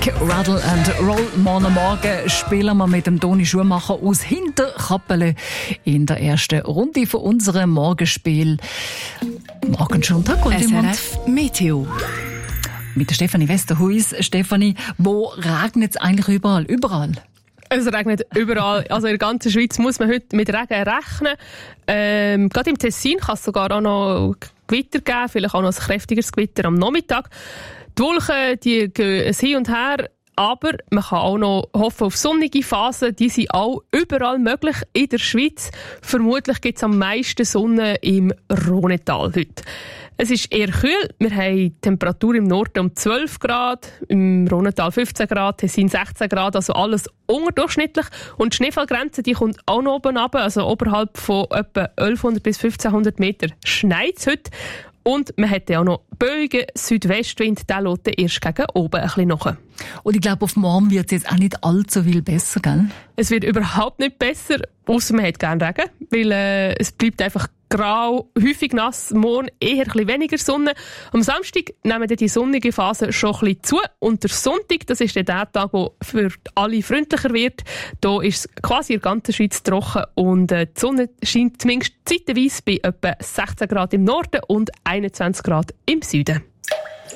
Rattle and Roll. Morgen spielen wir mit dem Toni Schumacher aus Hinterkappelen in der ersten Runde von unserem Morgenspiel. Morgen schon Tag und SRF Meteo. Mit der Stefanie Westerhuis. Stefanie, wo regnet es eigentlich überall? Überall? Es regnet überall. Also in der ganzen Schweiz muss man heute mit Regen rechnen. Gerade im Tessin kann es sogar auch noch Gewitter geben, vielleicht auch noch ein kräftigeres Gewitter am Nachmittag. Die Wolken die gehen hin und her, aber man kann auch noch hoffen auf sonnige Phasen. Die sind auch überall möglich in der Schweiz. Vermutlich gibt es am meisten Sonne im Rhonetal heute. Es ist eher kühl. Wir haben Temperatur im Norden um 12 Grad, im Rhonetal 15 Grad, Tessin 16 Grad, also alles unterdurchschnittlich. Und die Schneefallgrenze die kommt auch noch oben runter, also oberhalb von etwa 1100 bis 1500 Meter schneit es heute. Und man hat ja auch noch Böigen, Südwestwind, der lässt erst gegen oben ein bisschen nach. Und ich glaube, auf morgen wird es jetzt auch nicht allzu viel besser, gell? Es wird überhaupt nicht besser, ausser man hat gerne Regen, weil es bleibt einfach grau, häufig nass, morgen eher ein bisschen weniger Sonne. Am Samstag nehmen die sonnige Phase schon ein bisschen zu und der Sonntag, das ist der Tag, der für alle freundlicher wird. Da ist es quasi in der ganzen Schweiz trocken und die Sonne scheint zumindest zeitweise bei etwa 16 Grad im Norden und 21 Grad im Süden.